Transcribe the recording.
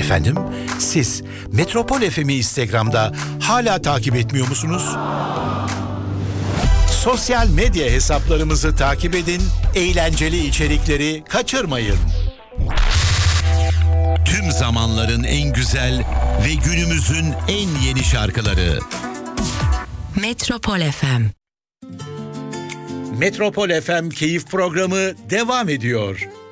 Efendim, siz Metropol FM'i Instagram'da hala takip etmiyor musunuz? Sosyal medya hesaplarımızı takip edin, eğlenceli içerikleri kaçırmayın. Tüm zamanların en güzel ve günümüzün en yeni şarkıları. Metropol FM. Metropol FM Keyif Programı devam ediyor.